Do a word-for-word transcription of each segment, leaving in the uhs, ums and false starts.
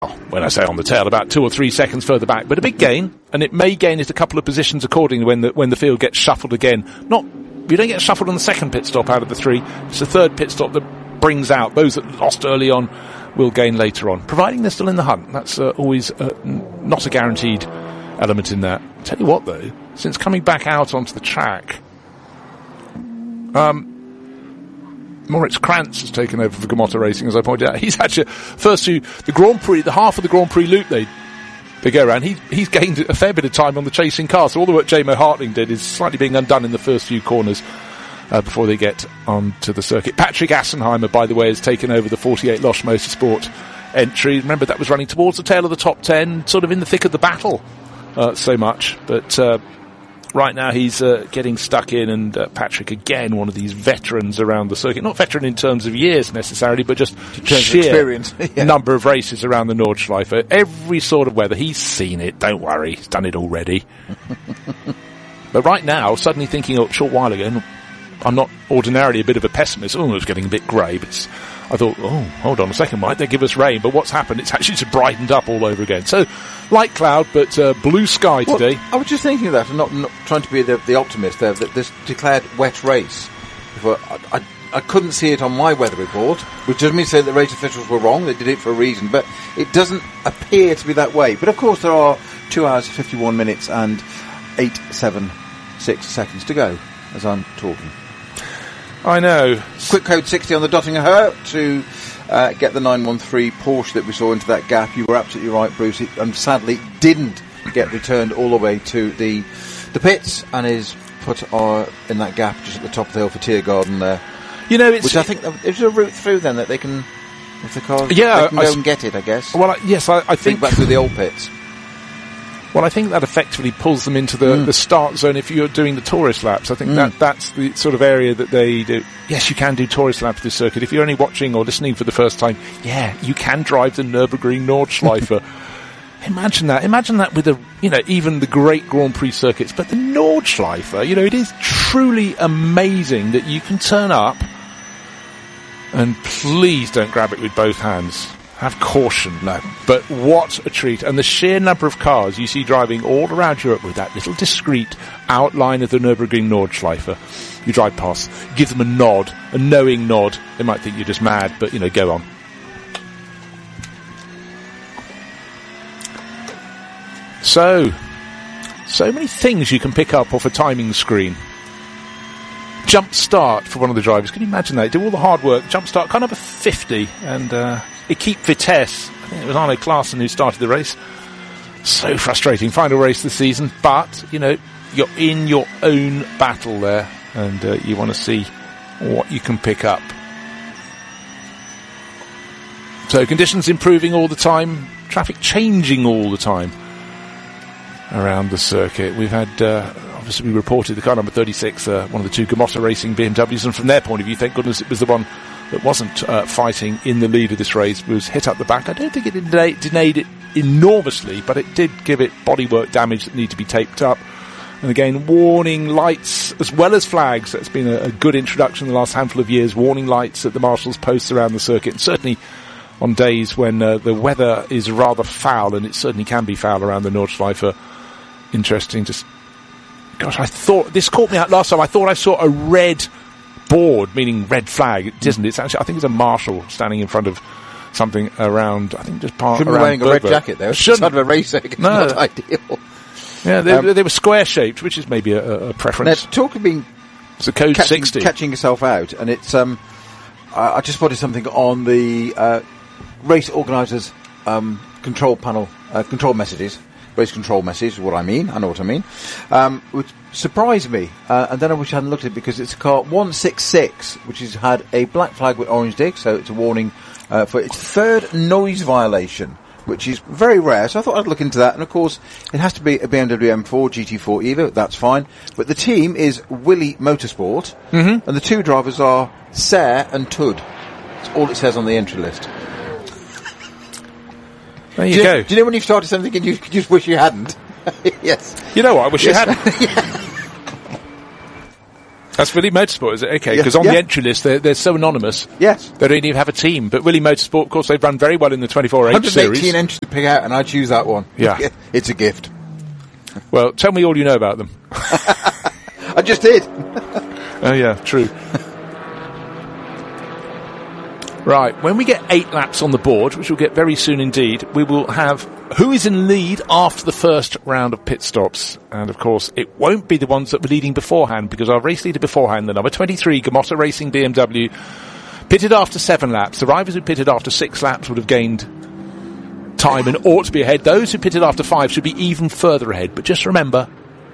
when I say on the tail, about two or three seconds further back, but a big gain, and it may gain it a couple of positions accordingly when the when the field gets shuffled again. Not you don't get shuffled on the second pit stop out of the three. It's the third pit stop that brings out those that lost early on will gain later on, providing they're still in the hunt. That's uh, always uh, n- not a guaranteed element in that. Tell you what, though, since coming back out onto the track, um. Moritz Krantz has taken over for Gamotta Racing, as I pointed out. He's actually, first to the Grand Prix, the half of the Grand Prix loop they, they go around, he, he's gained a fair bit of time on the chasing car. So all the work J M O Hartling did is slightly being undone in the first few corners uh, before they get onto the circuit. Patrick Assenheimer, by the way, has taken over the forty-eight Losch Motorsport entry. Remember, that was running towards the tail of the top ten, sort of in the thick of the battle uh, so much. But uh, right now he's uh, getting stuck in, and uh, Patrick, again, one of these veterans around the circuit. Not veteran in terms of years necessarily, but just sheer experience. yeah. number of races around the Nordschleife. Every sort of weather. He's seen it, don't worry. He's done it already. But right now, suddenly thinking a short while ago, I'm not ordinarily a bit of a pessimist. Oh, it's getting a bit grey, but it's, I thought, oh, hold on a second, might they give us rain? But what's happened? It's actually just brightened up all over again. So, light cloud, but uh, blue sky well, today. I was just thinking of that, and not, not trying to be the, the optimist there, that this declared wet race. Before, I, I, I couldn't see it on my weather report, which doesn't mean to say that race officials were wrong. They did it for a reason, but it doesn't appear to be that way. But of course, there are two hours, fifty-one minutes, and eight, seven, six seconds to go as I'm talking. I know. Quick code sixty on the Dottinger Her to uh, get the nine one three Porsche that we saw into that gap. You were absolutely right, Bruce. It, and sadly, didn't get returned all the way to the the pits and is put uh, in that gap just at the top of the hill for Tiergarten there. You know, it's... Which I think there's a route through then that they can, if the cars, yeah, they can I go s- and get it, I guess. Well, I, yes, I, I think... Think back through the old pits. Well, I think that effectively pulls them into the, Mm. the start zone if you're doing the tourist laps. I think Mm. that that's the sort of area that they do. Yes, you can do tourist laps this circuit. If you're only watching or listening for the first time, yeah, you can drive the Nürburgring Nordschleife. Imagine that. Imagine that with, a, you know, even the great Grand Prix circuits. But the Nordschleife, you know, it is truly amazing that you can turn up, and please don't grab it with both hands. Have caution. No. But what a treat. And the sheer number of cars you see driving all around Europe with that little discreet outline of the Nürburgring Nordschleife. You drive past, you give them a nod, a knowing nod. They might think you're just mad, but, you know, go on. So, so many things you can pick up off a timing screen. Jump start for one of the drivers. Can you imagine that? Do all the hard work, jump start, kind of a fifty, and uh, Equipe Vitesse. I think it was Arno Klaassen who started the race. So frustrating. Final race of the season, but, you know, you're in your own battle there, and uh, you want to see what you can pick up. So conditions improving all the time, traffic changing all the time around the circuit. We've had, uh, obviously we reported the car number thirty-six, uh, one of the two Gamotta Racing B M Ws, and from their point of view, thank goodness it was the one that wasn't uh, fighting in the lead of this race, was hit up the back. I don't think it delayed, delayed it enormously, but it did give it bodywork damage that need to be taped up. And again, warning lights as well as flags. That's been a, a good introduction in the last handful of years. Warning lights at the marshals' posts around the circuit, and certainly on days when uh, the weather is rather foul, and it certainly can be foul around the Nordschleife. Interesting. Just, gosh, I thought this caught me out last time. I thought I saw a red board, meaning red flag. It isn't. It's actually, I think it's a marshal standing in front of something around, I think just part Shouldn't around be wearing Bergberg. a red jacket there. Shouldn't It's not a race. It's No. not ideal. Yeah, they, Um, they were square shaped, which is maybe a, a preference. Now, talk of being It's a code catching, sixty. catching yourself out, and it's um, I, I just spotted something on the uh, race organisers' um, control panel, uh, control messages, race control message. What I mean, I know what I mean. Um, which surprised me, uh, and then I wish I hadn't looked at it, because it's car one sixty-six, which has had a black flag with orange dick, so it's a warning uh, for its third noise violation, which is very rare, so I thought I'd look into that. And of course, it has to be a B M W M four G T four Evo, that's fine. But the team is Willy Motorsport, Mm-hmm. and the two drivers are Sayre and Tud. That's all it says on the entry list. There you do, go. You, do you know when you've started something and you just wish you hadn't? Yes. You know what? I wish Yes. you hadn't. That's Willie Motorsport, is it? Okay, Yeah, because on yeah. the entry list, they're, they're so anonymous. Yes. They don't even have a team. But Willie Motorsport, of course, they've run very well in the twenty-four H one hundred eighteen series. entries to pick out, and I choose that one. Yeah. It's a gift. Well, tell me all you know about them. I just did. Oh, yeah, true. Right, when we get eight laps on the board, which we'll get very soon indeed, we will have who is in lead after the first round of pit stops. And, of course, it won't be the ones that were leading beforehand, because our race leader beforehand, the number twenty-three, Gamotta Racing B M W, pitted after seven laps. The drivers who pitted after six laps would have gained time and ought to be ahead. Those who pitted after five should be even further ahead. But just remember,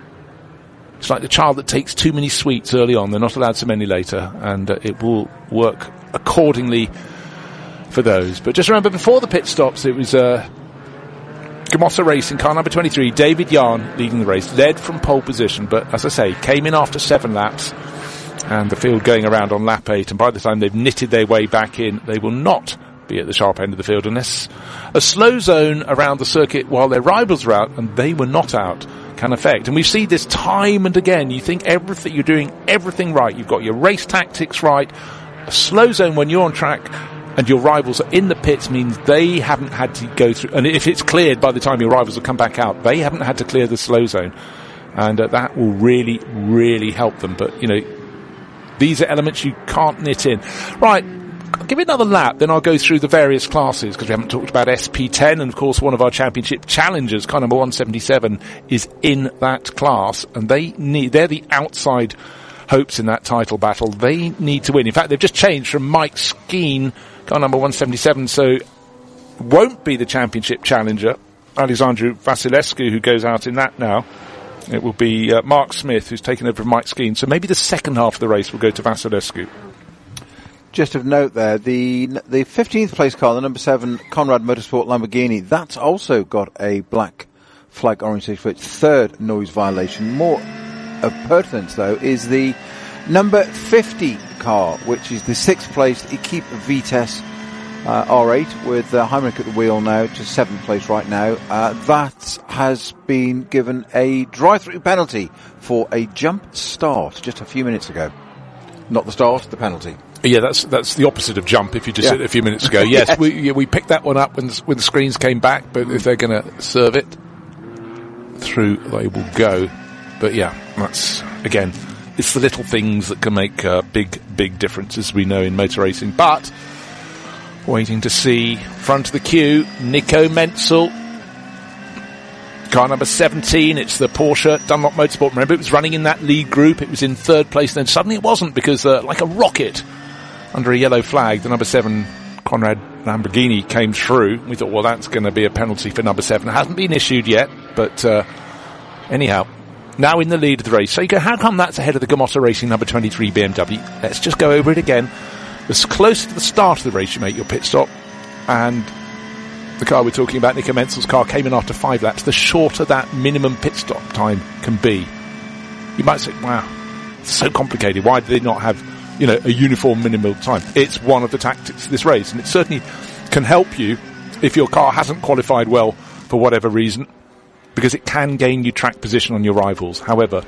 it's like the child that takes too many sweets early on. They're not allowed so many later, and uh, it will work accordingly for those. But just remember, before the pit stops, it was uh, Gamotta Racing, car number twenty-three, David Yarn leading the race, led from pole position, but as I say, came in after seven laps, and the field going around on lap eight, and by the time they've knitted their way back in, they will not be at the sharp end of the field unless a slow zone around the circuit while their rivals are out, and they were not out, can affect. And we see this time and again. You think everything, you're doing everything right. You've got your race tactics right. A slow zone when you're on track and your rivals are in the pits means they haven't had to go through, and if it's cleared by the time your rivals will come back out, they haven't had to clear the slow zone, and uh, that will really, really help them. But, you know, these are elements you can't knit in. Right, I'll give it another lap, then I'll go through the various classes, because we haven't talked about S P ten, and of course one of our championship challengers, car number one seventy-seven, is in that class, and they need, they're the outside hopes in that title battle. They need to win. In fact, they've just changed from Mike Skeen, car number one seventy-seven, so won't be the championship challenger, Alexandru Vasilescu, who goes out in that now. It will be uh, Mark Smith, who's taken over from Mike Skeen, so maybe the second half of the race will go to Vasilescu. Just of note there, the the fifteenth place car, the number seven Conrad Motorsport Lamborghini, that's also got a black flag orientation for its third noise violation. More of pertinence, though, is the number fifty car, which is the sixth place Equipe Vitesse uh, R eight, with uh, Heinrich at the wheel now, to seventh place right now. Uh, that has been given a drive-through penalty for a jump start just a few minutes ago. Not the start, the penalty. Yeah, that's that's the opposite of jump. If you just Yeah. said it a few minutes ago, yes, Yes. we yeah, we picked that one up when when the screens came back. But if they're going to serve it through, they will go. But yeah, that's again, it's the little things that can make uh, big big differences, we know, in motor racing. But waiting to see front of the queue, Nico Menzel. Car number seventeen, it's the Porsche Dunlop Motorsport. Remember, it was running in that lead group. It was in third place, and then suddenly it wasn't, because uh, like a rocket under a yellow flag, the number seven Conrad Lamborghini came through. We thought, well, that's going to be a penalty for number seven. It hasn't been issued yet, but uh, anyhow, now in the lead of the race. So you go, how come that's ahead of the Gamotta Racing number twenty-three B M W? Let's just go over it again. The closer to the start of the race you make your pit stop, and the car we're talking about, Nico Menzel's car, came in after five laps, the shorter that minimum pit stop time can be. You might say, wow, it's so complicated. Why do they not have, you know, a uniform minimum time? It's one of the tactics of this race, and it certainly can help you if your car hasn't qualified well for whatever reason, because it can gain you track position on your rivals. However,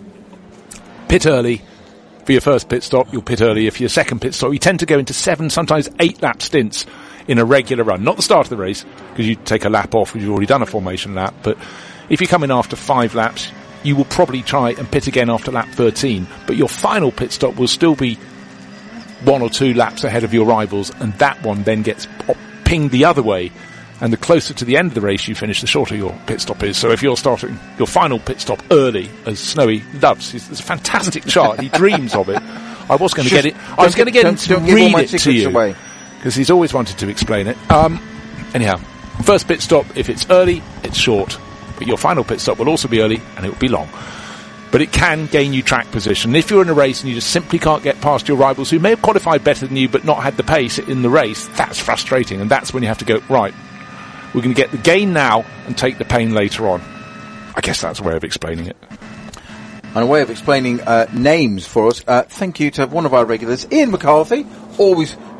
pit early for your first pit stop, you'll pit early. If your second pit stop, you tend to go into seven, sometimes eight lap stints in a regular run. Not the start of the race, because you take a lap off because you've already done a formation lap, but if you come in after five laps, you will probably try and pit again after lap thirteen, but your final pit stop will still be one or two laps ahead of your rivals, and that one then gets pinged the other way, and the closer to the end of the race you finish, the shorter your pit stop is. So if you're starting your final pit stop early, as Snowy loves, it's a fantastic chart, he dreams of it. I was going to get it, I was going to get him to read it to you, away. because he's always wanted to explain it. Um, anyhow, first pit stop, if it's early, it's short. But your final pit stop will also be early, and it will be long. But it can gain you track position. If you're in a race and you just simply can't get past your rivals, who may have qualified better than you but not had the pace in the race, that's frustrating. And that's when you have to go, right, we're going to get the gain now and take the pain later on. I guess that's a way of explaining it. And a way of explaining uh, names for us, uh, thank you to one of our regulars, Ian McCarthy, always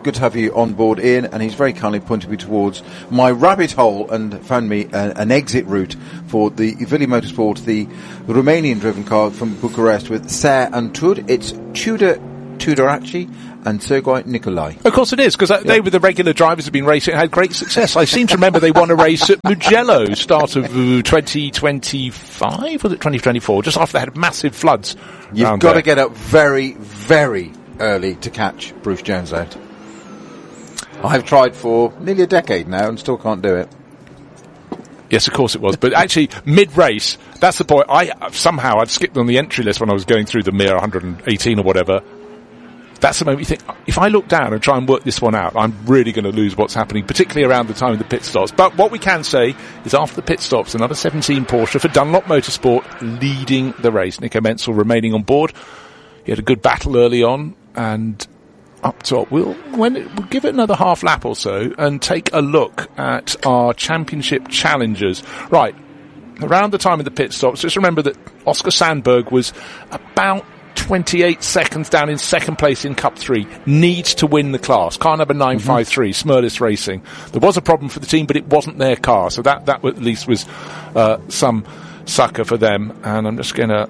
good to have you on board, Ian, and he's very kindly pointed me towards my rabbit hole and found me a, an exit route for the Vili Motorsport, the Romanian-driven car from Bucharest with Ser and Tud. It's Tudor Tudorache and Sergei Nicolai. Of course it is, because they Yeah. were the regular drivers who've been racing and had great success. I seem to remember they won a race at Mugello, start of uh, twenty twenty-five, was it twenty twenty-four, just after they had massive floods. You've got to get up very, very early to catch Bruce Jones out. I've tried for nearly a decade now and still can't do it. Yes, of course it was. But actually, mid-race, that's the point. I somehow, I'd skipped on the entry list when I was going through the Mir one hundred eighteen or whatever. That's the moment you think, if I look down and try and work this one out, I'm really going to lose what's happening, particularly around the time of the pit stops. But what we can say is after the pit stops, another seventeen Porsche for Dunlop Motorsport leading the race. Nico Menzel remaining on board. He had a good battle early on, and up top, we'll, when it, we'll give it another half lap or so and take a look at our championship challengers. Right, around the time of the pit stops, just remember that Oscar Sandberg was about twenty-eight seconds down in second place in Cup three, needs to win the class. Car number nine five three, mm-hmm. Smurlis Racing. There was a problem for the team, but it wasn't their car, so that, that at least was uh, some sucker for them. And I'm just going to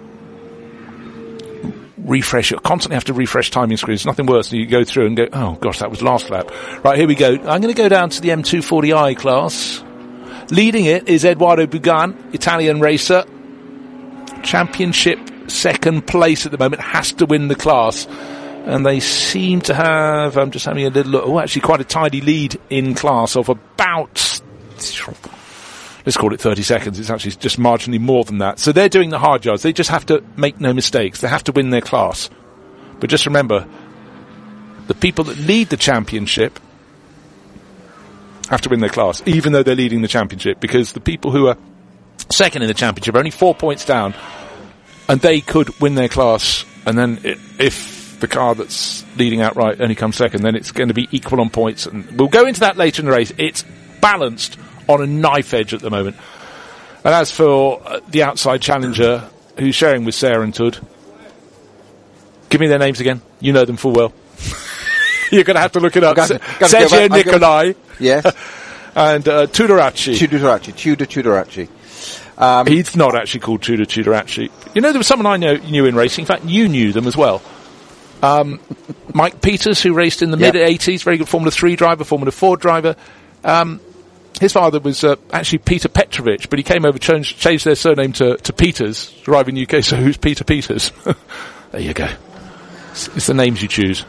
refresh. You constantly have to refresh timing screens. Nothing worse than you go through and go, oh gosh, that was last lap. Right, here we go. I'm going to go down to the M two forty i class. Leading it is Eduardo Bugan, Italian racer. Championship second place at the moment, has to win the class. And they seem to have, I'm just having a little look, oh, actually quite a tidy lead in class of about, let's call it thirty seconds. It's actually just marginally more than that. So they're doing the hard yards. They just have to make no mistakes. They have to win their class. But just remember, the people that lead the championship have to win their class, even though they're leading the championship, because the people who are second in the championship are only four points down, and they could win their class, and then it, if the car that's leading outright only comes second, then it's going to be equal on points. And we'll go into that later in the race. It's balanced on a knife edge at the moment. And as for uh, the outside challenger, who's sharing with Sarah and Tud, give me their names again. You know them full well. You're going to have to look it up. Gotta, gotta Sergio Nicolai. Yes. And uh, Tudorache. Tudorache. Tudor Tudorache. Um, He's not actually called Tudor Tudorache. You know, there was someone I know, knew in racing. In fact, you knew them as well. Um, Mike Peters, who raced in the yep. mid-eighties, very good Formula three driver, Formula four driver. Um, his father was uh, actually Peter Petrovich, but he came over, changed, changed their surname to, to Peters, arriving in the U K, so who's Peter Peters? There you go. It's, it's the names you choose.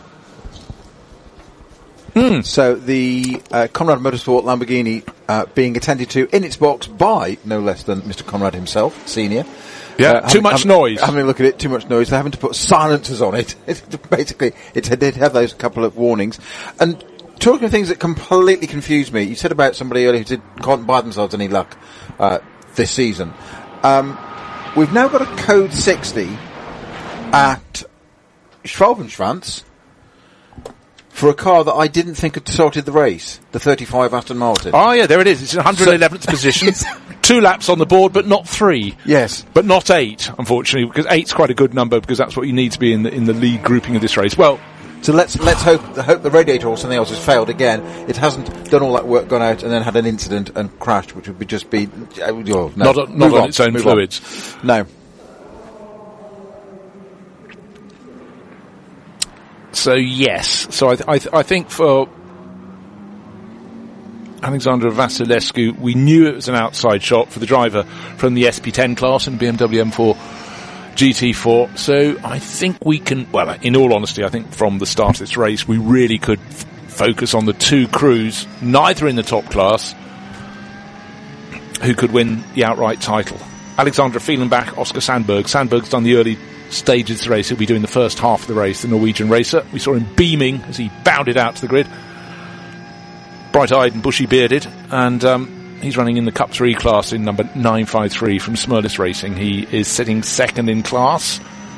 Mm. So the uh, Conrad Motorsport Lamborghini uh, being attended to in its box by no less than Mister Conrad himself, senior. Yeah, uh, too having, much having, noise. Having a look at it, too much noise. They're having to put silencers on it. It basically, it did have those couple of warnings. And talking of things that completely confused me, you said about somebody earlier who did, can't buy themselves any luck uh, this season. Um, we've now got a code sixty at Schwalbenschwanz for a car that I didn't think had started the race, the thirty-five Aston Martin. Oh yeah, there it is. It's in one hundred eleventh so, position. Two laps on the board, but not three. Yes. But not eight, unfortunately, because eight's quite a good number, because that's what you need to be in the, in the lead grouping of this race. Well, so let's let's hope hope the radiator or something else has failed again. It hasn't done all that work, gone out, and then had an incident and crashed, which would be just be oh, no. not not on, on its own Move fluids. On. No. So yes, so I, th- I, th- I think for Alexander Vasilescu, we knew it was an outside shot for the driver from the S P ten class in B M W M four G T four. So I think we can, well, in all honesty, I think from the start of this race, we really could f- focus on the two crews, neither in the top class, who could win the outright title. Alexander Fehlenbach, Oscar Sandberg. Sandberg's done the early stages of the race. He'll be doing the first half of the race, the Norwegian racer. We saw him beaming as he bounded out to the grid, bright-eyed and bushy-bearded, and um, he's running in the Cup three class in number nine five three from Smurlis Racing. He is sitting second in class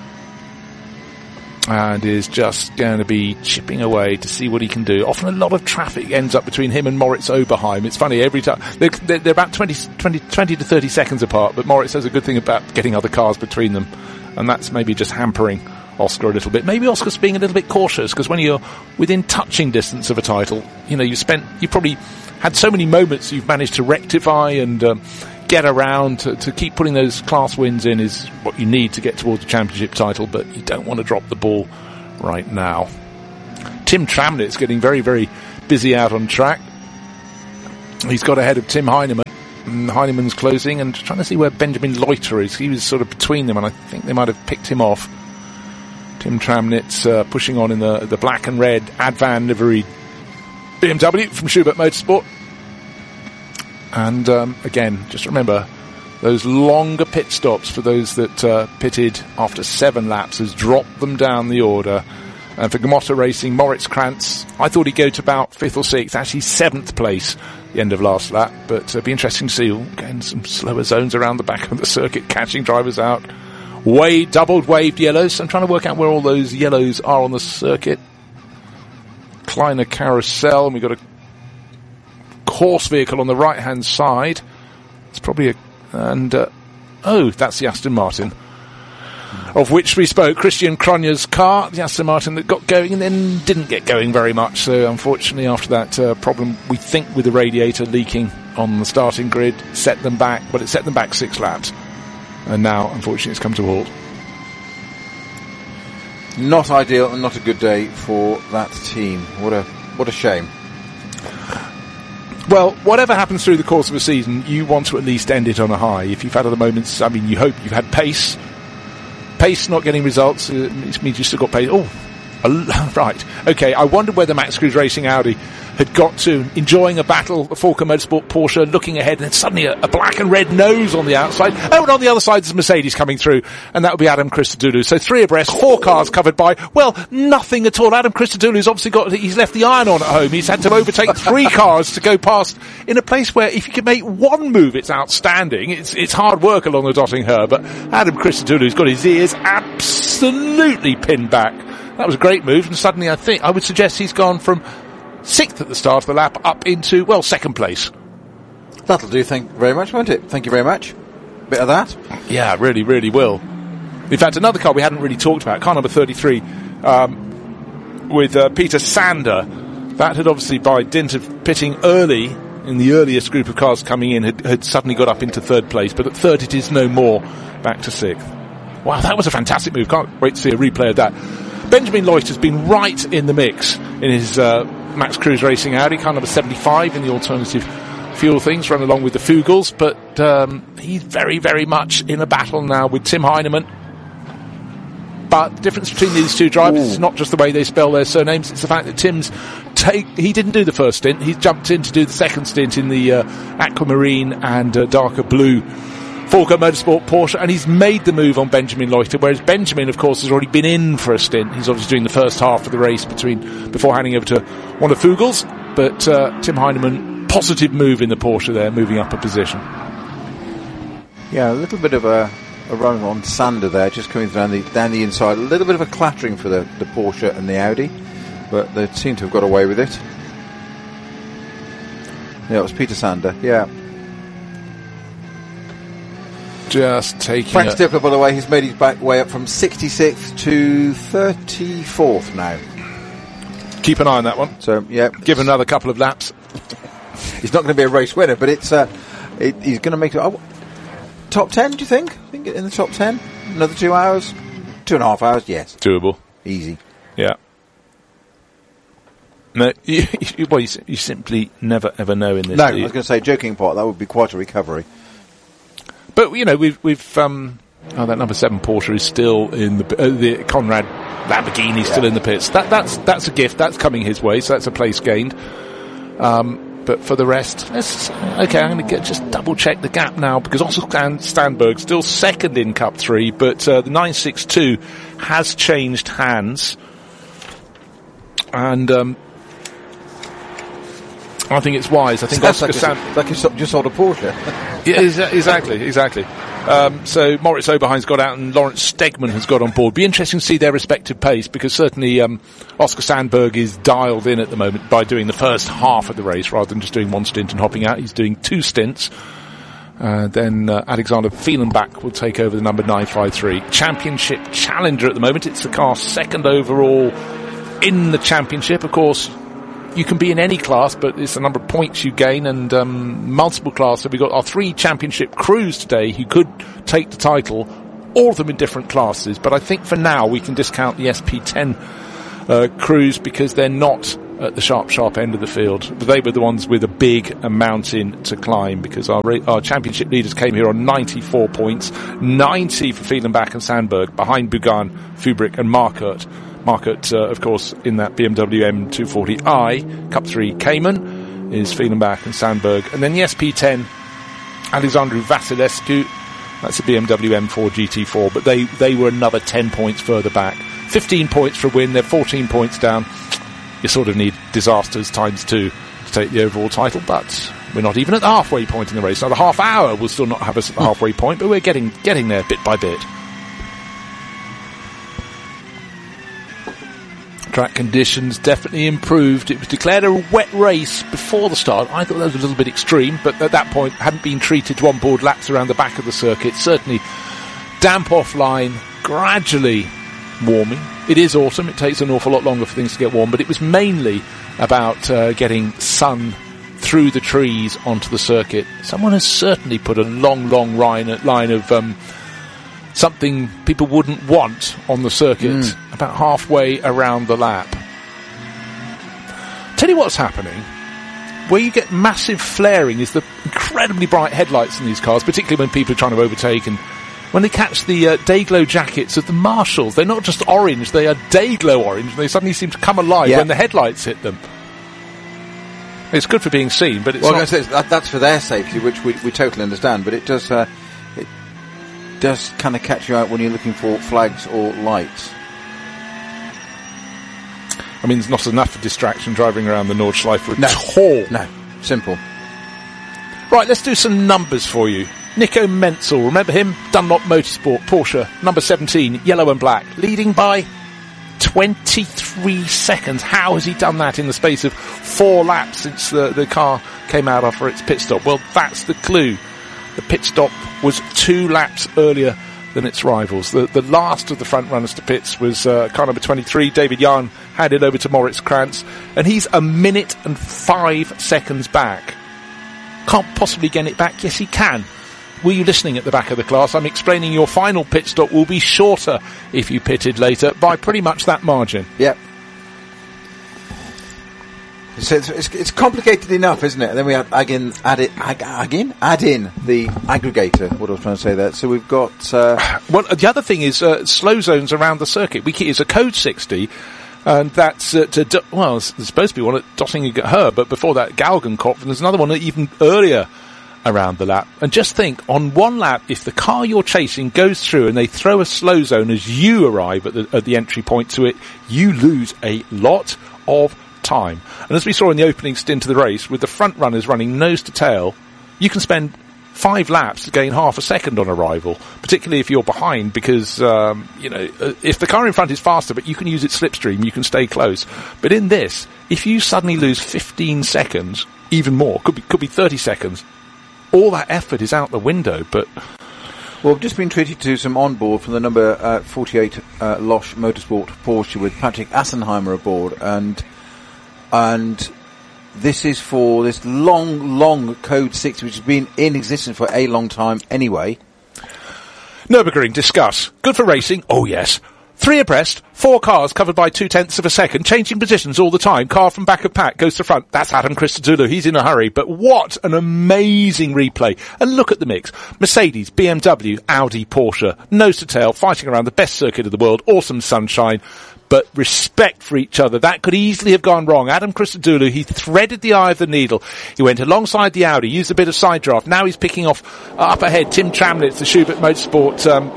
and is just going to be chipping away to see what he can do. Often a lot of traffic ends up between him and Moritz Oberheim. It's funny, every time they're, they're, they're about twenty, twenty, twenty to thirty seconds apart, but Moritz has a good thing about getting other cars between them, and that's maybe just hampering Oscar a little bit. Maybe Oscar's being a little bit cautious, because when you're within touching distance of a title, you know, you spent, you probably had so many moments you've managed to rectify and um, get around to, to keep putting those class wins in is what you need to get towards the championship title, but you don't want to drop the ball right now. Tim Tramnett's getting very, very busy out on track. He's got ahead of Tim Heinemann. Heinemann's closing, and trying to see where Benjamin Loiter is. He was sort of between them, and I think they might have picked him off. Tim Tramnett's uh, pushing on in the the black and red Advan livery B M W from Schubert Motorsport. And um, again, just remember, those longer pit stops for those that uh, pitted after seven laps has dropped them down the order. And for Gamotta Racing, Moritz Krantz, I thought he'd go to about fifth or sixth, actually seventh place the end of last lap, but it'll be interesting to see. Ooh, again, some slower zones around the back of the circuit, catching drivers out. Way doubled waved yellows. I'm trying to work out where all those yellows are on the circuit. Kleiner Carousel, and we've got a course vehicle on the right hand side. It's probably a, and uh, oh, that's the Aston Martin, of which we spoke. Christian Cronje's car, the Aston Martin that got going and then didn't get going very much. So unfortunately, after that uh, problem, we think with the radiator leaking on the starting grid, set them back, but it set them back six laps. And now, unfortunately, it's come to a halt. Not ideal and not a good day for that team. What a what a shame. Well, whatever happens through the course of a season, you want to at least end it on a high. If you've had other moments, I mean, you hope you've had pace. Pace not getting results, uh, it means you've still got pace. Oh, uh, right. Okay, I wondered whether Max Cruz Racing Audi had got to enjoying a battle, a Falken Motorsport Porsche, looking ahead, and then suddenly a, a black and red nose on the outside. Oh, and on the other side there's Mercedes coming through, and that would be Adam Christodoulou. So three abreast, four cars covered by, well, nothing at all. Adam Christodoulou's obviously got, he's left the iron on at home. He's had to overtake three cars to go past in a place where if you can make one move, it's outstanding. It's, it's hard work along the Dotting Her, but Adam Christodoulou's got his ears absolutely pinned back. That was a great move, and suddenly I think, I would suggest he's gone from sixth at the start of the lap up into, well, second place. That'll do, thank you very much, won't it? Thank you very much. Bit of that. Yeah, really, really will. In fact, another car we hadn't really talked about, car number thirty-three, um, with uh, Peter Sander. That had obviously, by dint of pitting early, in the earliest group of cars coming in, had, had suddenly got up into third place, but at third it is no more, back to sixth. Wow, that was a fantastic move. Can't wait to see a replay of that. Benjamin Loiter's been right in the mix in his uh, Max Cruz Racing Audi, car number seventy-five in the alternative fuel things, run along with the Fugels, but um, he's very, very much in a battle now with Tim Heinemann. But the difference between these two drivers Ooh. is not just the way they spell their surnames, it's the fact that Tim's take, he didn't do the first stint, he jumped in to do the second stint in the uh, aquamarine and uh, darker blue Falken Motorsport Porsche, and he's made the move on Benjamin Loiter, whereas Benjamin, of course, has already been in for a stint. He's obviously doing the first half of the race between before handing over to one of Fugels, but uh, Tim Heinemann, positive move in the Porsche there, moving up a position. Yeah, a little bit of a, a run on Sander there, just coming down the down the inside. A little bit of a clattering for the, the Porsche and the Audi, but they seem to have got away with it. Yeah, it was Peter Sander, yeah. Just taking Frank Stifler, by the way, he's made his back way up from sixty-sixth to thirty-fourth now. Keep an eye on that one. So, yeah. Give him another couple of laps. He's not going to be a race winner, but it's uh, it, he's going to make it. Oh, top ten, do you think? I think in the top ten? Another two hours? Two and a half hours, yes. Doable. Easy. Yeah. No, you, you, well, you, you simply never ever know in this. No, I was going to say, joking part, that would be quite a recovery. But, you know, we've, we've, um, oh, that number seven Porsche is still in the, uh, the Conrad Lamborghini is yeah. still in the pits. That, that's, that's a gift. That's coming his way. So that's a place gained. Um, but for the rest, let's, okay, I'm going to get, just double check the gap now because Oscar Stanberg still second in Cup three, but, uh, the nine six two has changed hands. And, um, I think it's wise. I think Oscar like, Stan- like you just sold a Porsche. Yeah, exactly, exactly. Um, so Moritz Oberhein's got out and Lawrence Stegman has got on board. Be interesting to see their respective pace because certainly um, Oscar Sandberg is dialed in at the moment by doing the first half of the race rather than just doing one stint and hopping out. He's doing two stints. Uh, then uh, Alexander Fehlenbach will take over the number nine five three. Championship challenger at the moment. It's the car second overall in the championship. Of course, you can be in any class, but it's the number of points you gain and um, multiple classes. So we've got our three championship crews today who could take the title, all of them in different classes. But I think for now we can discount the S P ten uh, crews because they're not at the sharp, sharp end of the field. But they were the ones with a big a mountain to climb, because our, our championship leaders came here on ninety-four points, ninety for Fehlenbach and Sandberg, behind Bugan, Fubrick and Markert. Markert, uh, of course, in that B M W M two forty i, Cup three Cayman, is Fehlenbach and Sandberg. And then the S P ten, Alexandru Vasilescu, that's a B M W M four G T four, but they, they were another ten points further back. fifteen points for a win, they're fourteen points down. You sort of need disasters times two to take the overall title, but we're not even at the halfway point in the race. Another half hour will still not have us at the halfway point, but we're getting getting there bit by bit. Track conditions definitely improved. It was declared a wet race before the start. I thought that was a little bit extreme, but at that point hadn't been treated to onboard laps around the back of the circuit. Certainly damp offline, gradually warming. It is autumn. It takes an awful lot longer for things to get warm, but it was mainly about uh, getting sun through the trees onto the circuit. Someone has certainly put a long, long line, line of um, something people wouldn't want on the circuit mm. about halfway around the lap. Tell you what's happening. Where you get massive flaring is the incredibly bright headlights in these cars, particularly when people are trying to overtake, and when they catch the uh, day-glow jackets of the marshals. They're not just orange, they are day-glow orange, and they suddenly seem to come alive yeah. when the headlights hit them. It's good for being seen, but it's well, not... Say, that, that's for their safety, which we, we totally understand, but it does uh, it does kind of catch you out when you're looking for flags or lights. I mean, there's not enough of distraction driving around the Nordschleife no. at all. No, simple. Right, let's do some numbers for you. Nico Menzel, remember him? Dunlop Motorsport, Porsche, number seventeen, yellow and black, leading by twenty-three seconds. How has he done that in the space of four laps since the, the car came out after its pit stop? Well, that's the clue. The pit stop was two laps earlier than its rivals. The, the last of the front runners to pits was uh, car number twenty-three, David Jahn, handed over to Moritz Krantz, and he's a minute and five seconds back. Can't possibly get it back. Yes, he can. Were you listening at the back of the class? I'm explaining your final pit stop will be shorter if you pitted later by pretty much that margin. Yep. So it's, it's, it's complicated enough, isn't it? And then we have again, add it, ag, again, add in the aggregator. What I was trying to say there. So we've got. Uh, well, the other thing is uh, slow zones around the circuit. We it's a code sixty, and that's uh, to well, there's supposed to be one at Döttingen-Her, but before that, Galgenkopf, and there's another one even earlier around the lap. And just think, on one lap, if the car you're chasing goes through and they throw a slow zone as you arrive at the, at the entry point to it, you lose a lot of time. And as we saw in the opening stint of the race, with the front runners running nose to tail, you can spend five laps to gain half a second on arrival, particularly if you're behind, because, um, you know, if the car in front is faster, but you can use its slipstream, you can stay close. But in this, if you suddenly lose fifteen seconds, even more, could be, could be thirty seconds, all that effort is out the window. But well, we've just been treated to some onboard from the number uh, forty-eight uh, Losch Motorsport Porsche with Patrick Assenheimer aboard, and and this is for this long, long Code six, which has been in existence for a long time anyway. Nürburgring, discuss. Good for racing? Oh yes. Three abreast, four cars covered by two-tenths of a second, changing positions all the time. Car from back of pack goes to front. That's Adam Christodoulou. He's in a hurry. But what an amazing replay. And look at the mix. Mercedes, B M W, Audi, Porsche, nose to tail, fighting around the best circuit of the world. Awesome sunshine. But respect for each other. That could easily have gone wrong. Adam Christodoulou, he threaded the eye of the needle. He went alongside the Audi, used a bit of side draft. Now he's picking off uh, up ahead Tim Tramnitz, the Schubert Motorsport um,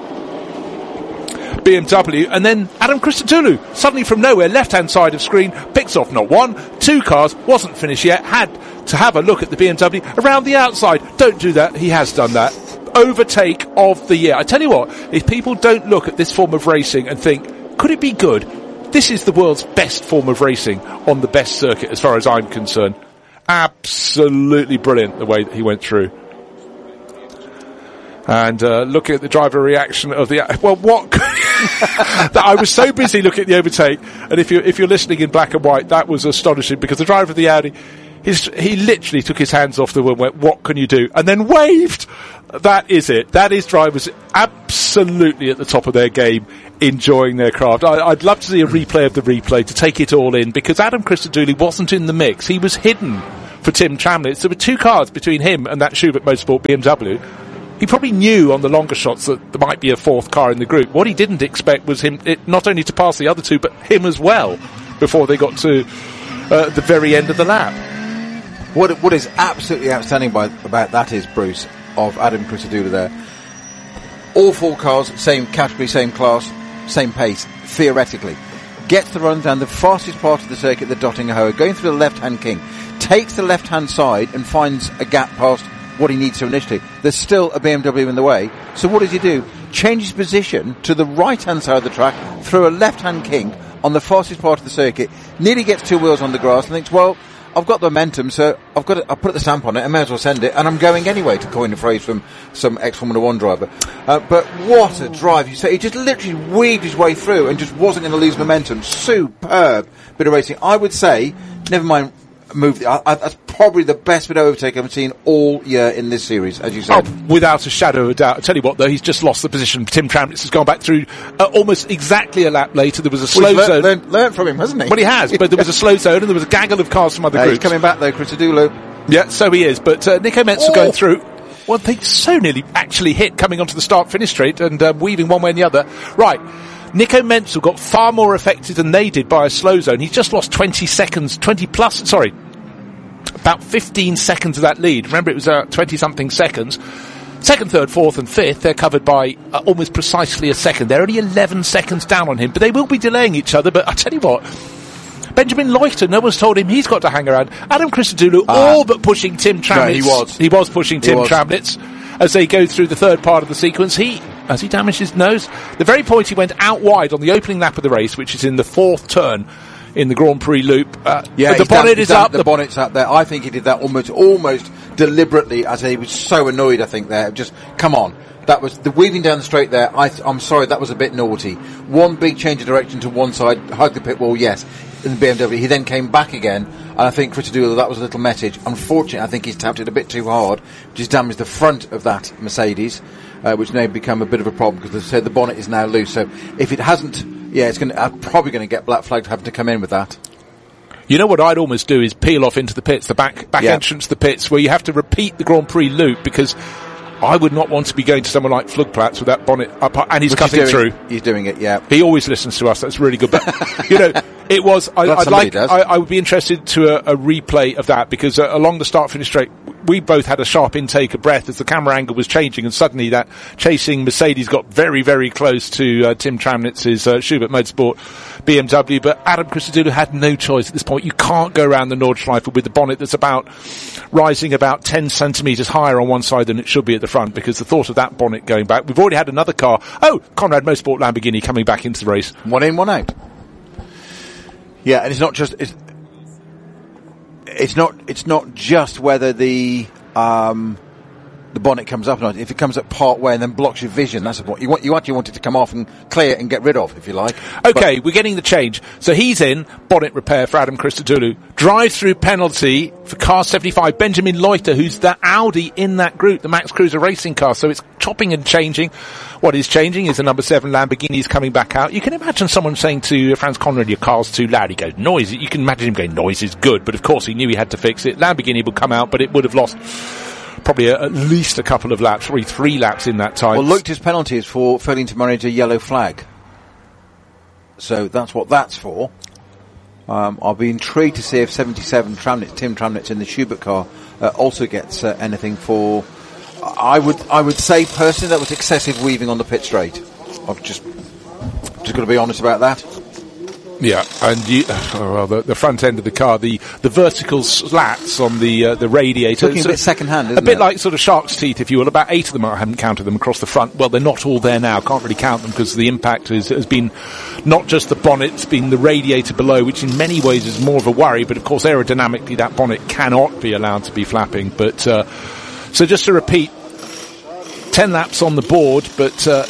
B M W, and then Adam Christodoulou, suddenly from nowhere, left-hand side of screen, picks off not one, two cars, wasn't finished yet, had to have a look at the B M W around the outside. Don't do that. He has done that. Overtake of the year. I tell you what, if people don't look at this form of racing and think, could it be good? This is the world's best form of racing on the best circuit as far as I'm concerned. Absolutely brilliant the way that he went through. And uh, looking at the driver reaction of the well, what? that I was so busy looking at the overtake, and if you if you're listening in black and white, that was astonishing because the driver of the Audi, his, he literally took his hands off the wheel and went, "What can you do?" and then waved. That is it. That is drivers absolutely at the top of their game, enjoying their craft. I, I'd love to see a replay of the replay to take it all in because Adam Christodoulou wasn't in the mix. He was hidden for Tim Tramnitz. There were two cars between him and that Schubert Motorsport B M W. He probably knew on the longer shots that there might be a fourth car in the group. What he didn't expect was him it, not only to pass the other two, but him as well before they got to uh, the very end of the lap. What What is absolutely outstanding by, about that is, Bruce, of Adam Christodoulou there. All four cars, same category, same class, same pace, theoretically. Gets the run down the fastest part of the circuit, the Dottingerhoe, going through the left-hand king. Takes the left-hand side and finds a gap past what he needs to initially. There's still a B M W in the way. So what does he do? Changes position to the right-hand side of the track through a left-hand king on the fastest part of the circuit. Nearly gets two wheels on the grass and thinks, well, I've got the momentum, so I've got to, I'll put the stamp on it. I may as well send it, and I'm going anyway, to coin a phrase from some ex-Formula One driver. Uh, but what a drive! You say he just literally weaved his way through and just wasn't going to lose momentum. Superb bit of racing. I would say, never mind. Move. I, I, that's probably the best bit of overtake I've seen all year in this series, as you said. Oh, without a shadow of a doubt. I tell you what, though, he's just lost the position. Tim Tramnitz has gone back through uh, almost exactly a lap later. There was a slow well, zone. Learned, learned from him, hasn't he? Well, he has, but there was a slow zone and there was a gaggle of cars from other uh, groups. He's coming back, though, Christodoulou. Yeah, so he is. But uh, Nico Menzel oh. going through. Well, they so nearly actually hit coming onto the start-finish straight and uh, weaving one way and the other. Right. Nico Menzel got far more affected than they did by a slow zone. He's just lost twenty seconds, twenty plus, sorry, about fifteen seconds of that lead. Remember, it was uh, twenty-something seconds. Second, third, fourth and fifth, they're covered by uh, almost precisely a second. They're only eleven seconds down on him, but they will be delaying each other. But I tell you what, Benjamin Leuchter, no one's told him he's got to hang around. Adam Christodoulou, uh, all but pushing Tim Tramnitz. No, he was. He was pushing Tim was. Tramnitz as they go through the third part of the sequence. He, as he damaged his nose, the very point he went out wide on the opening lap of the race, which is in the fourth turn in the Grand Prix loop. Uh, yeah, the bonnet done, is done, up. The, the bonnet's up there. I think he did that almost, almost deliberately, as he was so annoyed. I think there, just come on. That was the weaving down the straight there. I th- I'm sorry, that was a bit naughty. One big change of direction to one side, hug the pit wall, yes. In the B M W, he then came back again, and I think Christodoulou, that was a little message. Unfortunately, I think he's tapped it a bit too hard, which has damaged the front of that Mercedes, uh, which may become a bit of a problem because, as I said, the bonnet is now loose. So if it hasn't, yeah, it's going. I'm probably going to get black flagged having to come in with that. You know what I'd almost do is peel off into the pits, the back back yeah. entrance to the pits, where you have to repeat the Grand Prix loop, because I would not want to be going to someone like Flugplatz with that bonnet up, and he's Which cutting he's doing, through. He's doing it, yeah. He always listens to us. That's really good. But you know, it was. I, I'd like. I, I would be interested to a, a replay of that, because uh, along the start-finish straight, we both had a sharp intake of breath as the camera angle was changing, and suddenly that chasing Mercedes got very, very close to uh, Tim Tramnitz's uh, Schubert Motorsport B M W. But Adam Christodoulou had no choice at this point. You can't go around the Nordschleife with the bonnet that's about rising about ten centimetres higher on one side than it should be at the front, because the thought of that bonnet going back. We've already had another car. Oh, Conrad Motorsport Lamborghini coming back into the race. One in, one out. Yeah, and it's not just it's, it's not it's not just whether the um, the bonnet comes up or not. If it comes up part way and then blocks your vision, that's what you want. You actually want it to come off and clear it and get rid of, if you like. Okay, but, we're getting the change. So he's in, bonnet repair for Adam Christodoulou. Drive-through penalty for car seventy-five, Benjamin Leuchter, who's the Audi in that group, the Max Cruiser racing car. So it's chopping and changing. What is changing is the number seven Lamborghini's coming back out. You can imagine someone saying to Franz Conrad, your car's too loud. He goes, noise. You can imagine him going, noise is good. But of course he knew he had to fix it. Lamborghini will come out, but it would have lost probably a, at least a couple of laps, probably three laps in that time. Well, Leuchter's penalty is for failing to manage a yellow flag. So that's what that's for. Um, I'll be intrigued to see if seventy-seven Tramnitz, Tim Tramnitz in the Schubert car uh, also gets uh, anything for. I would I would say personally that was excessive weaving on the pit straight. I've just just got to be honest about that. Yeah, and you, oh, well, the, the front end of the car, the, the vertical slats on the uh, the radiator, looking a bit second hand, isn't a bit it? Like sort of shark's teeth, if you will. About eight of them, I haven't counted them across the front. Well, they're not all there now. Can't really count them because the impact is, has been not just the bonnet, it's been the radiator below, which in many ways is more of a worry. But of course, aerodynamically, that bonnet cannot be allowed to be flapping. But uh, so just to repeat. ten laps on the board, but uh,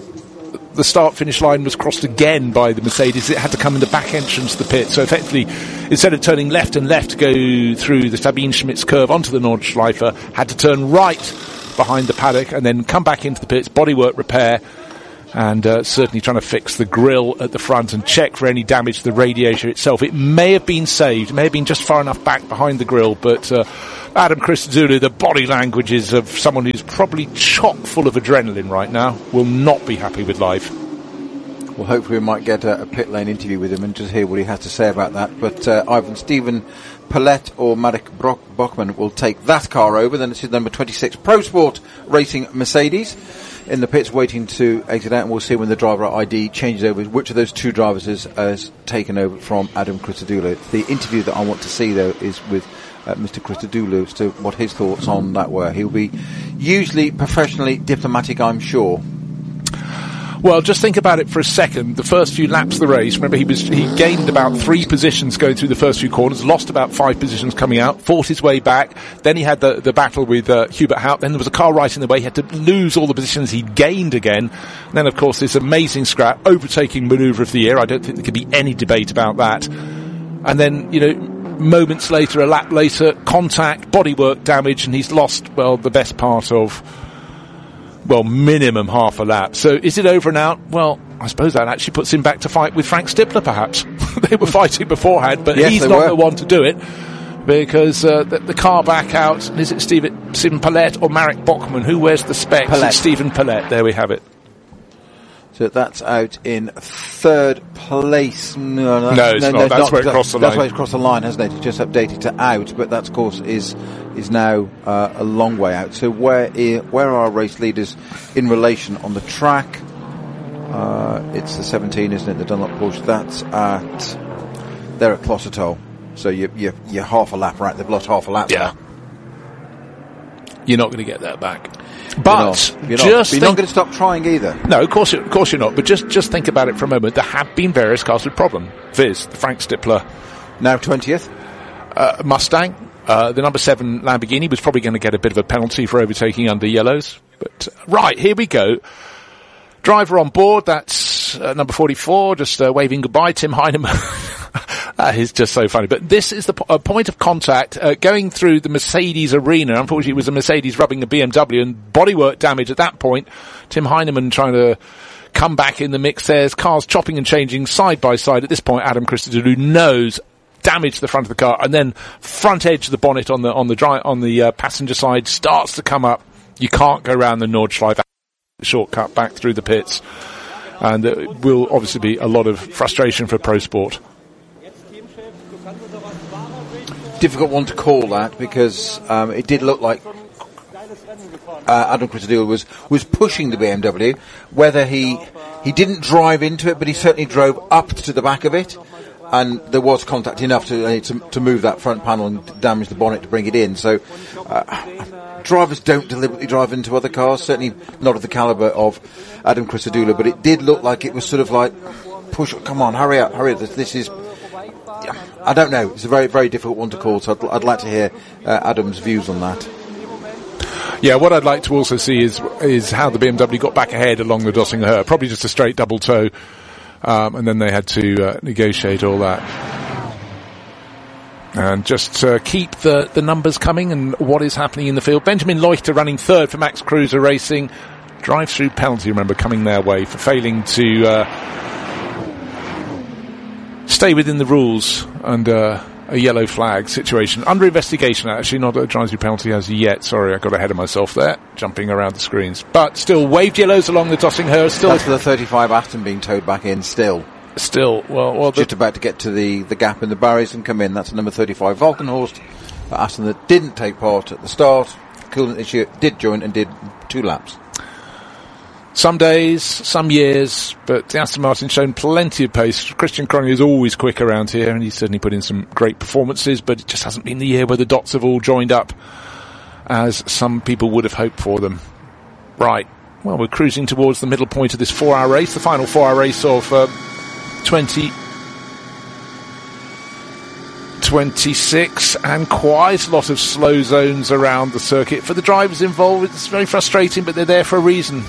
the start-finish line was crossed again by the Mercedes. It had to come in the back entrance to the pit. So effectively, instead of turning left and left to go through the Sabine Schmitz curve onto the Nordschleife, had to turn right behind the paddock and then come back into the pits, bodywork repair, and uh, certainly trying to fix the grille at the front and check for any damage to the radiator itself. It may have been saved, it may have been just far enough back behind the grille, but uh, Adam Christodoulou, the body languages of someone who's probably chock full of adrenaline right now, will not be happy with life. Well, hopefully we might get a, a pit lane interview with him and just hear what he has to say about that. But uh, Ivan Stephen Paulette or Marek Brock, Bachmann will take that car over. Then it's his number twenty-six Pro Sport Racing Mercedes in the pits waiting to exit out, and we'll see when the driver I D changes over which of those two drivers has, has taken over from Adam Christodoulou. The interview that I want to see, though, is with uh, Mister Christodoulou as to what his thoughts on that were. He'll be usually professionally diplomatic, I'm sure. Well, just think about it for a second. The first few laps of the race, remember he was he gained about three positions going through the first few corners, lost about five positions coming out, fought his way back. Then he had the, the battle with uh, Hubert Haupt. Then there was a car right in the way. He had to lose all the positions he'd gained again. And then, of course, this amazing scrap, overtaking manoeuvre of the year. I don't think there could be any debate about that. And then, you know, moments later, a lap later, contact, bodywork damage, and he's lost, well, the best part of... well, minimum half a lap. So is it over and out? Well, I suppose that actually puts him back to fight with Frank Stippler, perhaps. They were fighting beforehand, but yes, he's not were. the one to do it, because uh, the, the car back out, is it Stephen, Stephen Paulette or Marek Bachmann? Who wears the specs? Paulette. It's Stephen Paulette. There we have it. So that's out in third place. No, no, no it's no, not. No, that's not, where it crossed the that's line. That's where it crossed the line, hasn't it? It's just updated to out, but that, of course, is is now uh, a long way out. So where I- where are our race leaders in relation on the track? Uh, it's the seventeen, isn't it? The Dunlop Porsche. That's at they're at Clostertoll. So you you you're half a lap, right? They've lost half a lap. Yeah. There. You're not going to get that back. But you're not, you're just not. You're think, not going to stop trying either. No, of course, you, of course you're not. But just, just think about it for a moment. There have been various cars with problem. Viz, the Frank Stippler, now twentieth, uh, Mustang, uh, the number seven Lamborghini was probably going to get a bit of a penalty for overtaking under yellows. But uh, right, here we go. Driver on board. That's uh, number forty-four. Just uh, waving goodbye, Tim Heinemann. That is just so funny. But this is the po- uh, point of contact uh, going through the Mercedes arena. Unfortunately, it was a Mercedes rubbing a B M W and bodywork damage at that point. Tim Heinemann trying to come back in the mix. There's cars chopping and changing side by side. At this point, Adam Christodoulou knows damage to the front of the car, and then front edge of the bonnet on the on the dry, on the uh, passenger side starts to come up. You can't go around the Nordschleife shortcut back through the pits, and there will obviously be a lot of frustration for Pro Sport. Difficult one to call that, because um, it did look like uh, Adam Christodoulou was was pushing the B M W. Whether he he didn't drive into it, but he certainly drove up to the back of it, and there was contact enough to uh, to, to move that front panel and damage the bonnet to bring it in. So uh, drivers don't deliberately drive into other cars, certainly not of the calibre of Adam Christodoulou, but it did look like it was sort of like, push, come on, hurry up, hurry up, this, this is... I don't know. It's a very, very difficult one to call, so I'd, I'd like to hear uh, Adam's views on that. Yeah, what I'd like to also see is is how the B M W got back ahead along the Dossinger. Probably just a straight double toe, um, and then they had to uh, negotiate all that. And just uh, keep the, the numbers coming and what is happening in the field. Benjamin Leuchter running third for Max Cruiser Racing. Drive-through penalty, remember, coming their way for failing to... Uh, stay within the rules and uh, a yellow flag situation. Under investigation, actually, not a drive-through penalty as yet. Sorry, I got ahead of myself there, jumping around the screens. But still, waved yellows along the Dossinger. Still, that's for the thirty-five Aston being towed back in still. Still, well... well just about to get to the, the gap in the barriers and come in. That's number thirty-five Valkenhorst. Aston that didn't take part at the start. Coolant issue, did join and did two laps. Some days, some years, but the Aston Martin's shown plenty of pace. Christian Cronje is always quick around here, and he's certainly put in some great performances, but it just hasn't been the year where the dots have all joined up, as some people would have hoped for them. Right. Well, we're cruising towards the middle point of this four-hour race, the final four-hour race of uh, twenty twenty-six, and quite a lot of slow zones around the circuit. For the drivers involved, it's very frustrating, but they're there for a reason.